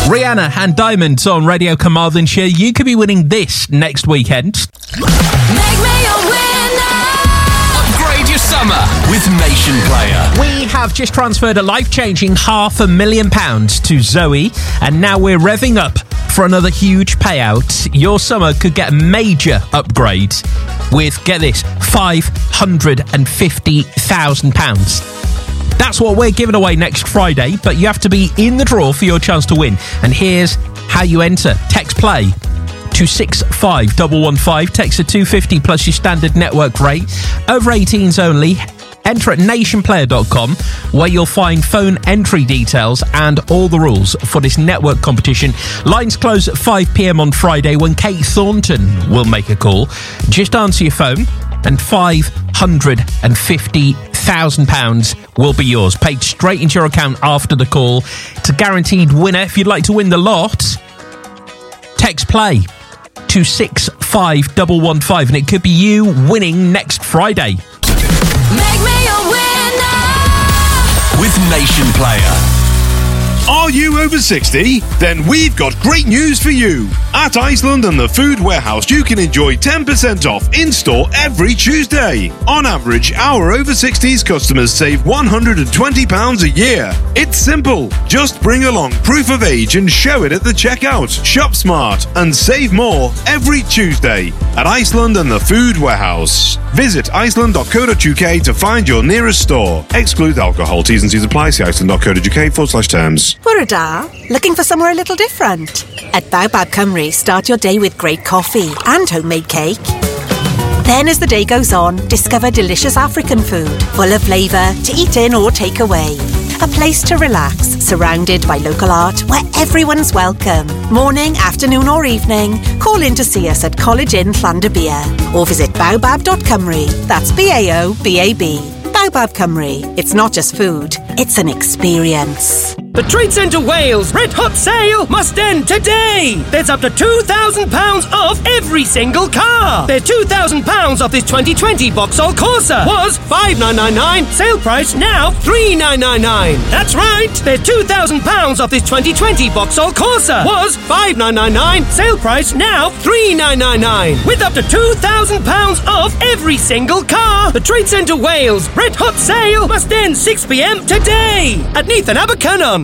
Rihanna and Diamonds on Radio Carmarthenshire. You could be winning this next weekend. Make me a winner. Upgrade your summer with Nation Player. We have just transferred a life-changing £500,000 to Zoe, and now we're revving up for another huge payout. Your summer could get a major upgrade with, get this, £550,000. That's what we're giving away next Friday, but you have to be in the draw for your chance to win. And here's how you enter. Text play to 65115. Text to 250 plus your standard network rate. Over 18s only. Enter at nationplayer.com, where you'll find phone entry details and all the rules for this network competition. Lines close at 5 p.m. on Friday, when Kate Thornton will make a call. Just answer your phone and £550,000 will be yours, paid straight into your account after the call. It's a guaranteed winner. If you'd like to win the lot, text play to 65115, and it could be you winning next Friday. Make me a winner. With Nation Player. Are you over 60? Then we've got great news for you. At Iceland and the Food Warehouse, you can enjoy 10% off in-store every Tuesday. On average, our over 60s customers save £120 a year. It's simple. Just bring along proof of age and show it at the checkout. Shop smart and save more every Tuesday at Iceland and the Food Warehouse. Visit iceland.co.uk to find your nearest store. Exclude alcohol. T's and C's apply. See iceland.co.uk/terms. Burrada, looking for somewhere a little different? At Baobab Cymru, start your day with great coffee and homemade cake. Then as the day goes on, discover delicious African food, full of flavour, to eat in or take away. A place to relax, surrounded by local art where everyone's welcome. Morning, afternoon or evening, call in to see us at College Inn Llandybia or visit baobab.cymru. That's BAOBAB. Baobab Cymru. It's not just food, it's an experience. The Trade Centre Wales Red Hot Sale must end today! There's up to £2,000 off every single car! There's £2,000 off this 2020 Vauxhall Corsa. Was $5,999, sale price now $3,999. That's right! There's £2,000 off this 2020 Vauxhall Corsa. Was $5,999, sale price now $3,999. With up to £2,000 off every single car! The Trade Centre Wales Red Hot Sale must end 6 p.m. today at Neath and Abercynon.